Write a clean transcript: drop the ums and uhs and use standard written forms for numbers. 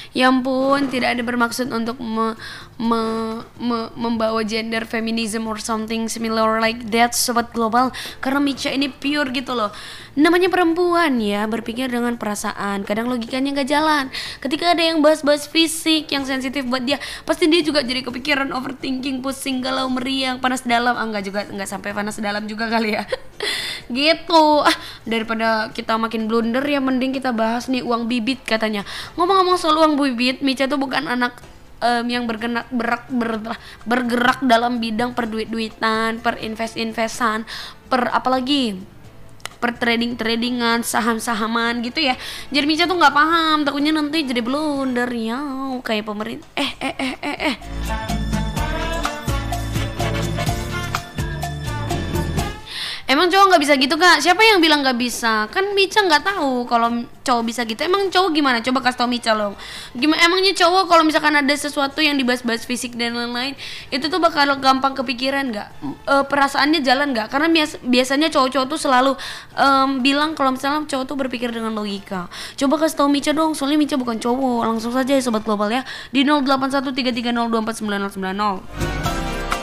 Ya ampun, tidak ada bermaksud untuk membawa gender feminism or something similar like that, sobat global. Karena Mica ini pure gitu loh. Namanya perempuan ya, berpikir dengan perasaan. Kadang logikanya nggak jalan. Ketika ada yang bahas-bahas fisik yang sensitif buat dia, pasti dia juga jadi kepikiran, overthinking, pusing, galau, meriang, panas dalam. Enggak juga, nggak sampai panas dalam juga kali ya. Gitu. Daripada kita makin blunder ya mending kita bahas nih uang bibit katanya. Ngomong-ngomong soal uang bibit, Mica tuh bukan anak yang bergerak dalam bidang perduit-duitan, per investan, per apalagi per tradingan, saham-sahaman gitu ya. Jadi Mica tuh nggak paham, takutnya nanti jadi blunder ya kayak pemerintah. Emang cowok nggak bisa gitu kak? Siapa yang bilang nggak bisa? Kan Mica nggak tahu kalau cowok bisa gitu. Emang cowok gimana? Coba kasih tau Mica loh. Gimana? Emangnya cowok kalau misalkan ada sesuatu yang dibahas-bahas fisik dan lain-lain, itu tuh bakal gampang kepikiran nggak? Perasaannya jalan nggak? Karena biasanya cowok-cowok tuh selalu bilang kalau misalnya cowok tuh berpikir dengan logika. Coba kasih tau Mica dong. Soalnya Mica bukan cowok. Langsung saja ya sobat global ya di 081330249090.